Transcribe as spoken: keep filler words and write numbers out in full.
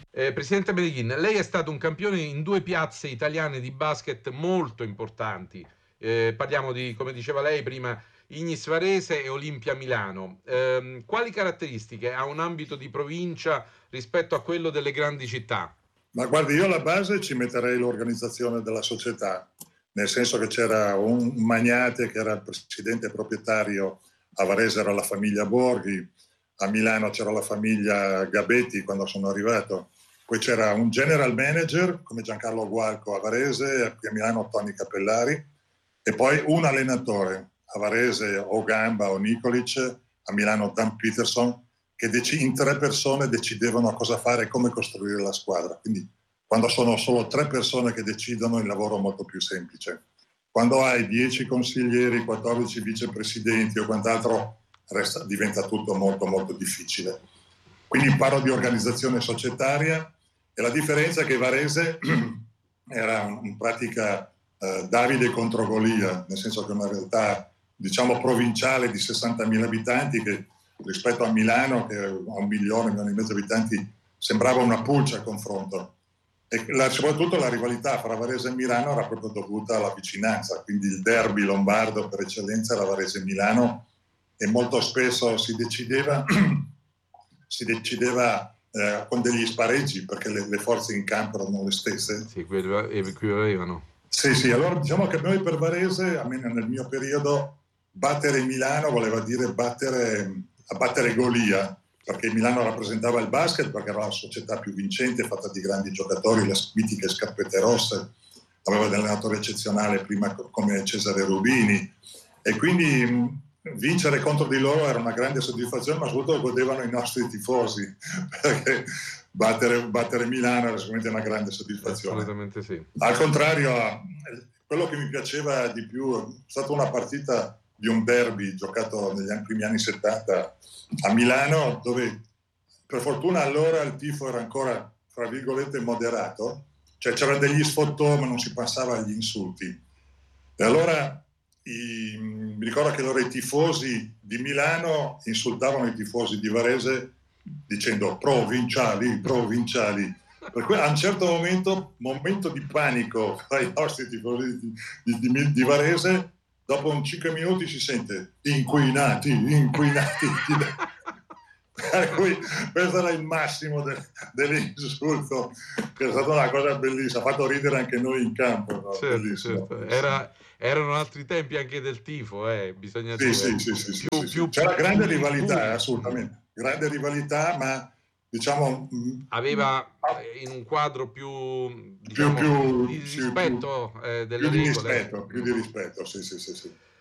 Eh, Presidente Medellin, lei è stato un campione in due piazze italiane di basket molto importanti. Eh, parliamo di, come diceva lei prima, Ignis Varese e Olimpia Milano. Ehm, quali caratteristiche ha un ambito di provincia rispetto a quello delle grandi città? Ma guardi, io alla base ci metterei l'organizzazione della società, nel senso che c'era un magnate che era il presidente proprietario, a Varese era la famiglia Borghi, a Milano c'era la famiglia Gabetti quando sono arrivato, poi c'era un general manager come Giancarlo Gualco a Varese, a Milano Tony Cappellari, e poi un allenatore, a Varese o Gamba o Nikolic, a Milano Dan Peterson, che dec- in tre persone decidevano cosa fare e come costruire la squadra. Quindi quando sono solo tre persone che decidono, il lavoro è molto più semplice. Quando hai dieci consiglieri, quattordici vicepresidenti o quant'altro, resta, diventa tutto molto molto difficile. Quindi parlo di organizzazione societaria, e la differenza è che Varese era in pratica eh, Davide contro Golia, nel senso che è una realtà, diciamo, provinciale di sessantamila abitanti che rispetto a Milano, che ha un milione, un milione e mezzo di abitanti, sembrava una pulce a confronto. E la, soprattutto la rivalità fra Varese e Milano era proprio dovuta alla vicinanza, quindi il derby lombardo per eccellenza era Varese-Milano, e molto spesso si decideva, si decideva eh, con degli spareggi, perché le, le forze in campo erano le stesse. Sì, equivalevano. Sì, sì, allora diciamo che noi per Varese, almeno nel mio periodo, battere Milano voleva dire battere, abbattere Golia, perché Milano rappresentava il basket, perché era la società più vincente, fatta di grandi giocatori, le mitiche scarpette rosse, aveva un allenatore eccezionale prima come Cesare Rubini, e quindi mh, vincere contro di loro era una grande soddisfazione, ma soprattutto godevano i nostri tifosi, perché battere, battere Milano era sicuramente una grande soddisfazione. Assolutamente sì. Al contrario, quello che mi piaceva di più è stata una partita di un derby giocato negli primi anni settanta a Milano, dove per fortuna allora il tifo era ancora, fra virgolette, moderato, cioè c'erano degli sfottò ma non si passava agli insulti. E allora i, mi ricordo che allora i tifosi di Milano insultavano i tifosi di Varese dicendo provinciali, provinciali. Per cui a un certo momento, momento di panico tra i nostri tifosi di, di, di, di Varese, dopo un cinque minuti si sente inquinati, inquinati. Per cui questo era il massimo de, dell'insulto, che è stata una cosa bellissima, ha fatto ridere anche noi in campo. No? Certo, Bellissimo, certo. bellissimo. Era, erano altri tempi anche del tifo, eh, bisogna sì, dire. Sì, sì, sì, più, sì, sì. più, C'era più, grande più rivalità, puri. assolutamente, grande rivalità, ma diciamo aveva in un quadro più, più, diciamo, più, di sì, più, rispetto eh, delle più di regole. rispetto, più di rispetto, sì, sì, sì, sì.